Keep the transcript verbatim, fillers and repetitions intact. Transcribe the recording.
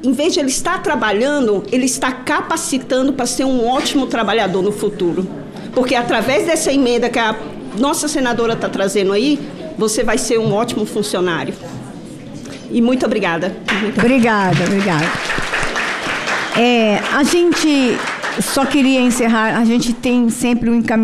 em vez de ele estar trabalhando, ele está capacitando para ser um ótimo trabalhador no futuro. Porque através dessa emenda que a nossa senadora está trazendo aí, você vai ser um ótimo funcionário. E muito obrigada. Muito obrigada, obrigada. É, a gente só queria encerrar, a gente tem sempre um encaminhamento.